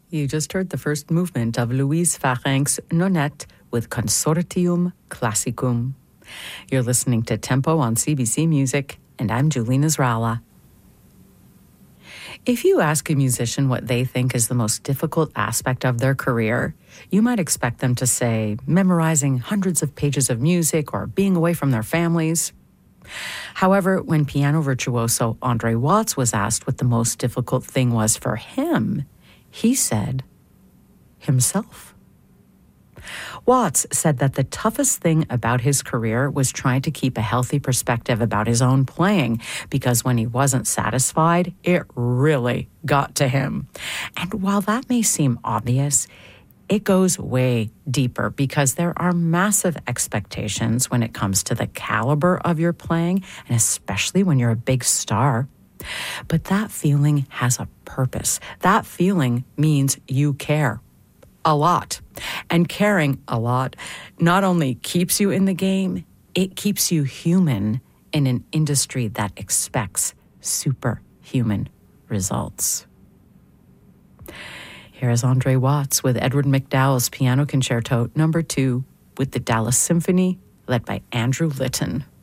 You just heard the first movement of Louise Farinck's Nonette with Consortium Classicum. You're listening to Tempo on CBC Music, and I'm Julene Israela. If you ask a musician what they think is the most difficult aspect of their career, you might expect them to say memorizing hundreds of pages of music or being away from their families. However, when piano virtuoso Andre Watts was asked what the most difficult thing was for him, he said, himself. Watts said that the toughest thing about his career was trying to keep a healthy perspective about his own playing, because when he wasn't satisfied, it really got to him. And while that may seem obvious, it goes way deeper, because there are massive expectations when it comes to the caliber of your playing, and especially when you're a big star. But that feeling has a purpose. That feeling means you care a lot. And caring a lot not only keeps you in the game, it keeps you human in an industry that expects superhuman results. Here is Andre Watts with Edward McDowell's Piano Concerto No. 2 with the Dallas Symphony, led by Andrew Litton.